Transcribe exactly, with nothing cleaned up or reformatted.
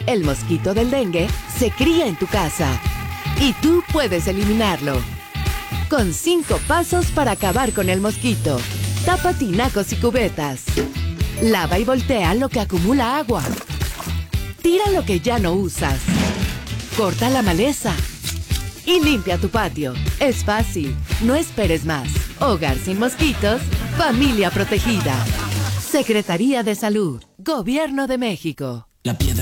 El mosquito del dengue se cría en tu casa y tú puedes eliminarlo. Con cinco pasos para acabar con el mosquito. Tapa tinacos y cubetas. Lava y voltea lo que acumula agua. Tira lo que ya no usas. Corta la maleza. Y limpia tu patio. Es fácil. No esperes más. Hogar sin mosquitos. Familia protegida. Secretaría de Salud. Gobierno de México. La piedra.